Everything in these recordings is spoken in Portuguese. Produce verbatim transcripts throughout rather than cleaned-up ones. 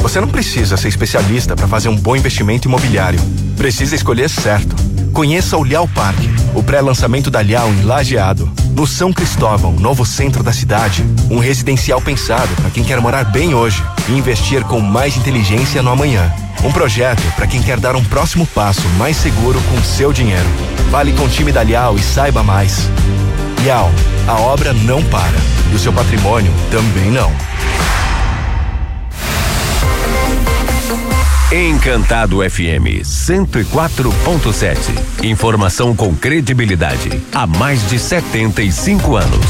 Você não precisa ser especialista para fazer um bom investimento imobiliário. Precisa escolher certo. Conheça o Lial Parque, o pré-lançamento da Lial em Lajeado. No São Cristóvão, novo centro da cidade. Um residencial pensado para quem quer morar bem hoje e investir com mais inteligência no amanhã. Um projeto para quem quer dar um próximo passo mais seguro com o seu dinheiro. Fale com o time da Lial e saiba mais. Lial, a obra não para e o seu patrimônio também não. Encantado F M cento e quatro ponto sete. Informação com credibilidade há mais de setenta e cinco anos.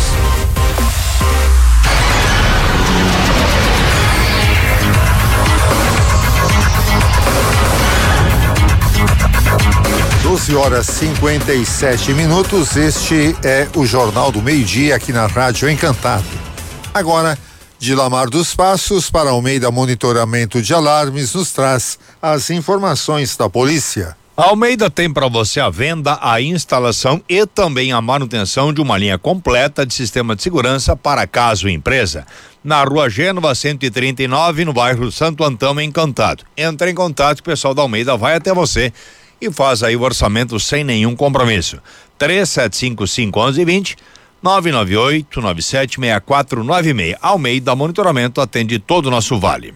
doze horas e cinquenta e sete minutos. Este é o Jornal do Meio-Dia aqui na Rádio Encantado. Agora, Dilamar dos Passos para Almeida Monitoramento de Alarmes nos traz as informações da polícia. A Almeida tem para você a venda, a instalação e também a manutenção de uma linha completa de sistema de segurança para casa ou empresa. Na Rua Gênova cento e trinta e nove, no bairro Santo Antão, Encantado. Entre em contato, o pessoal da Almeida vai até você e faz aí o orçamento sem nenhum compromisso. três sete cinco cinco, um um dois zero, nove nove oito, nove sete seis quatro nove seis. Almeida Monitoramento atende todo o nosso vale.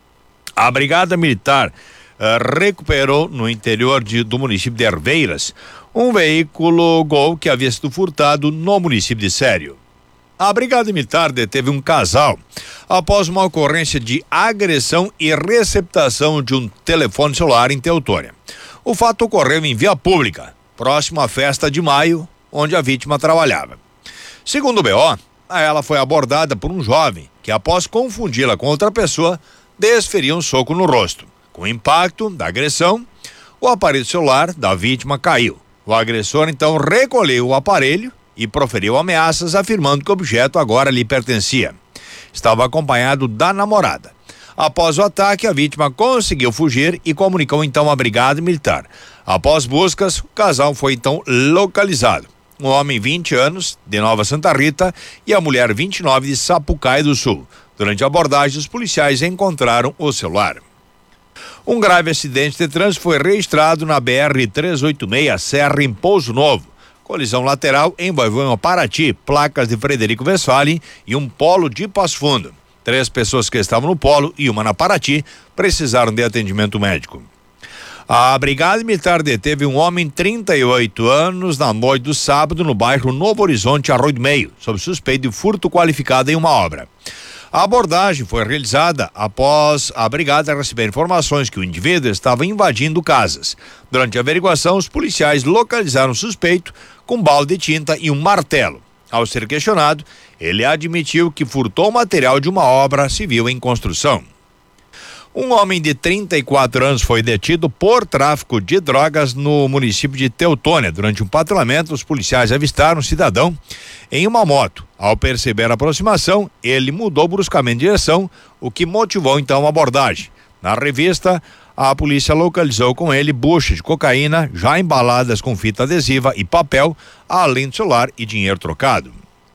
A Brigada Militar uh, recuperou no interior de, do município de Herveiras um veículo Gol que havia sido furtado no município de Sério. A Brigada Militar deteve um casal após uma ocorrência de agressão e receptação de um telefone celular em Teutônia. O fato ocorreu em via pública, próximo à festa de maio, onde a vítima trabalhava. Segundo o B O, ela foi abordada por um jovem que, após confundi-la com outra pessoa, desferiu um soco no rosto. Com o impacto da agressão, o aparelho celular da vítima caiu. O agressor então recolheu o aparelho e proferiu ameaças, afirmando que o objeto agora lhe pertencia. Estava acompanhado da namorada. Após o ataque, a vítima conseguiu fugir e comunicou então à Brigada Militar. Após buscas, o casal foi então localizado. Um homem vinte anos, de Nova Santa Rita, e a mulher vinte e nove, de Sapucaí do Sul. Durante a abordagem, os policiais encontraram o celular. Um grave acidente de trânsito foi registrado na B R trezentos e oitenta e seis, Serra em Pouso Novo. Colisão lateral envolveu uma Paraty, placas de Frederico Westphalen e um Polo de Passo Fundo. Três pessoas que estavam no Polo e uma na Paraty precisaram de atendimento médico. A Brigada Militar deteve um homem de trinta e oito anos na noite do sábado no bairro Novo Horizonte, Arroio do Meio, sob suspeita de furto qualificado em uma obra. A abordagem foi realizada após a brigada receber informações que o indivíduo estava invadindo casas. Durante a averiguação, os policiais localizaram o suspeito com balde de tinta e um martelo. Ao ser questionado, ele admitiu que furtou material de uma obra civil em construção. Um homem de trinta e quatro anos foi detido por tráfico de drogas no município de Teutônia. Durante um patrulhamento, os policiais avistaram um cidadão em uma moto. Ao perceber a aproximação, ele mudou bruscamente de direção, o que motivou então a abordagem. Na revista, a polícia localizou com ele buchas de cocaína já embaladas com fita adesiva e papel, além de celular e dinheiro trocado.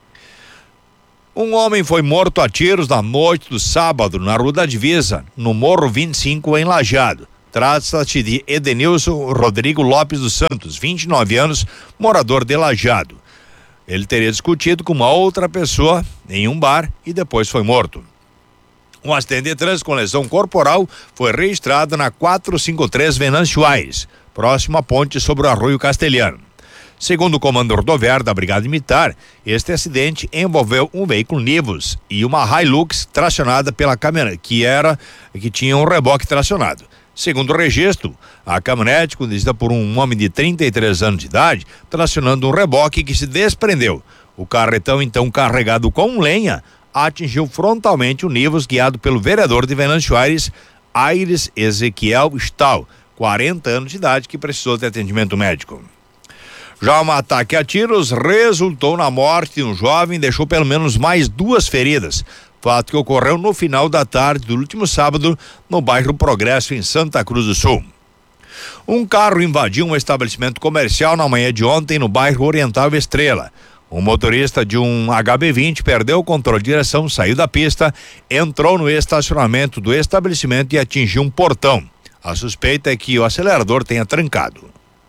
Um homem foi morto a tiros na noite do sábado na Rua da Divisa, no Morro vinte e cinco, em Lajeado. Trata-se de Edenilson Rodrigo Lopes dos Santos, vinte e nove anos, morador de Lajeado. Ele teria discutido com uma outra pessoa em um bar e depois foi morto. Um acidente de trânsito com lesão corporal foi registrado na quatrocentos e cinquenta e três Venâncio Aires, próximo à ponte sobre o Arroio Castelhano. Segundo o comando rodoviário da Brigada Militar, este acidente envolveu um veículo Nivus e uma Hilux tracionada pela caminhonete, que era que tinha um reboque tracionado. Segundo o registro, a caminhonete, conduzida por um homem de trinta e três anos de idade, tracionando um reboque que se desprendeu. O carretão, então carregado com lenha, atingiu frontalmente o Nivus, guiado pelo vereador de Venâncio Aires, Aires Ezequiel Stahl, quarenta anos de idade, que precisou de atendimento médico. Já um ataque a tiros resultou na morte de um jovem e deixou pelo menos mais duas feridas. Fato que ocorreu no final da tarde do último sábado no bairro Progresso, em Santa Cruz do Sul. Um carro invadiu um estabelecimento comercial na manhã de ontem no bairro Oriental Estrela. O motorista de um H B vinte perdeu o controle de direção, saiu da pista, entrou no estacionamento do estabelecimento e atingiu um portão. A suspeita é que o acelerador tenha trancado.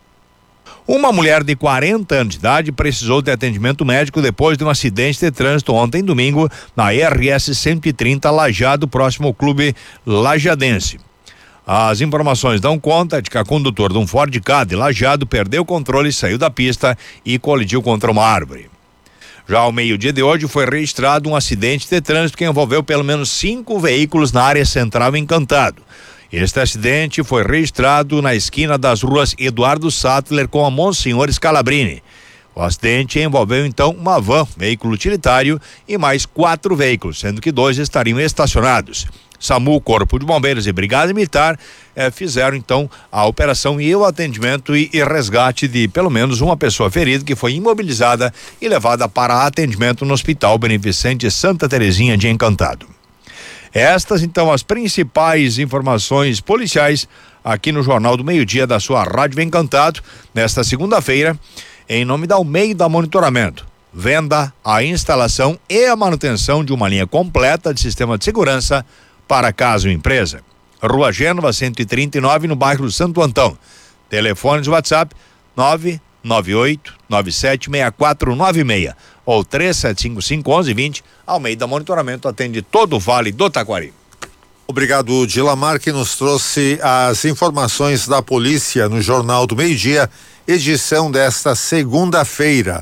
Uma mulher de quarenta anos de idade precisou de atendimento médico depois de um acidente de trânsito ontem domingo na R S cento e trinta Lajeado, próximo ao Clube Lajadense. As informações dão conta de que a condutora de um Ford Ka de Lajeado perdeu o controle, saiu da pista e colidiu contra uma árvore. Já ao meio-dia de hoje foi registrado um acidente de trânsito que envolveu pelo menos cinco veículos na área central Encantado. Este acidente foi registrado na esquina das ruas Eduardo Sattler com a Monsenhor Scalabrini. O acidente envolveu então uma van, veículo utilitário, e mais quatro veículos, sendo que dois estariam estacionados. SAMU, Corpo de Bombeiros e Brigada Militar eh, fizeram então a operação e o atendimento e, e resgate de pelo menos uma pessoa ferida que foi imobilizada e levada para atendimento no Hospital Beneficente Santa Terezinha de Encantado. Estas então as principais informações policiais aqui no Jornal do Meio-Dia da sua Rádio Encantado nesta segunda-feira, em nome da Almeida Monitoramento. Venda, a instalação e a manutenção de uma linha completa de sistema de segurança para casa ou empresa. Rua Gênova cento e trinta e nove, no bairro Santo Antão. Telefones WhatsApp nove nove oito nove sete seis quatro nove seis ou três sete cinco cinco, um um dois zero. Almeida Monitoramento atende todo o Vale do Taquari. Obrigado, Dilamar, que nos trouxe as informações da polícia no Jornal do Meio-Dia, edição desta segunda-feira.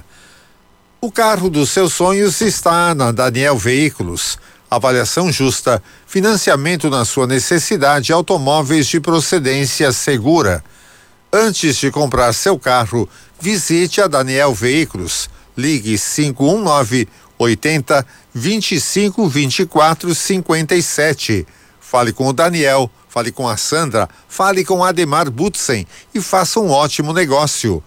O carro dos seus sonhos está na Daniel Veículos. Avaliação justa, financiamento na sua necessidade, automóveis de procedência segura. Antes de comprar seu carro, visite a Daniel Veículos. Ligue cinco um nove, oitenta, vinte e cinco, vinte e quatro, cinquenta e sete. Fale com o Daniel, fale com a Sandra, fale com Ademar Butzen e faça um ótimo negócio.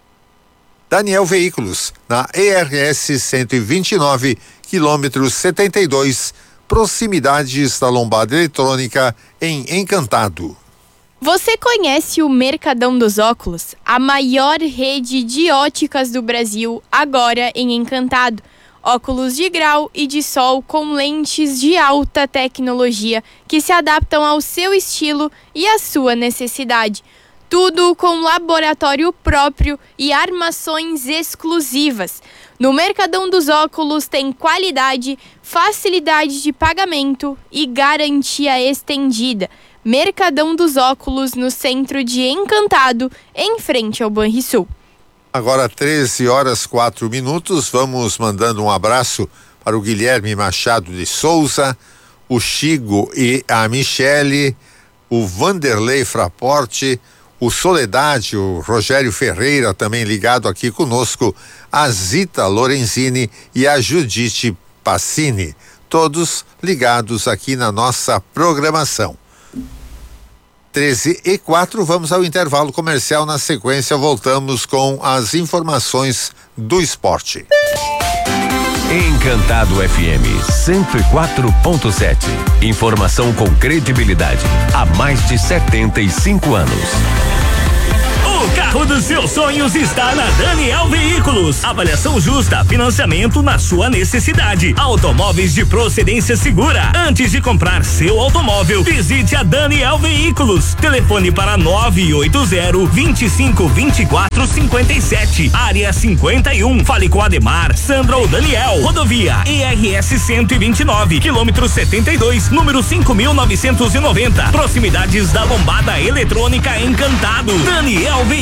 Daniel Veículos, na E R S cento e vinte e nove, quilômetro setenta e dois, proximidades da Lombada Eletrônica, em Encantado. Você conhece o Mercadão dos Óculos? A maior rede de óticas do Brasil, agora em Encantado. Óculos de grau e de sol com lentes de alta tecnologia que se adaptam ao seu estilo e à sua necessidade. Tudo com laboratório próprio e armações exclusivas. No Mercadão dos Óculos tem qualidade, facilidade de pagamento e garantia estendida. Mercadão dos Óculos, no centro de Encantado, em frente ao Banrisul. Agora treze horas quatro minutos, vamos mandando um abraço para o Guilherme Machado de Souza, o Chigo e a Michele, o Vanderlei Fraporte, o Soledade, o Rogério Ferreira também ligado aqui conosco, a Zita Lorenzini e a Judite Passini, todos ligados aqui na nossa programação. treze e quatro, vamos ao intervalo comercial. Na sequência, voltamos com as informações do esporte. Encantado F M cento e quatro ponto sete. Informação com credibilidade há mais de setenta e cinco anos. O carro dos seus sonhos está na Daniel Veículos. Avaliação justa, financiamento na sua necessidade. Automóveis de procedência segura. Antes de comprar seu automóvel, visite a Daniel Veículos. Telefone para nove oito zero, vinte e cinco, vinte e quatro, cinquenta e sete. Área cinquenta e um. Fale com Ademar, Sandra ou Daniel. Rodovia E R S cento e vinte e nove, quilômetro setenta e dois, número cinco mil novecentos e noventa. Proximidades da Lombada Eletrônica, Encantado. Daniel Veículos.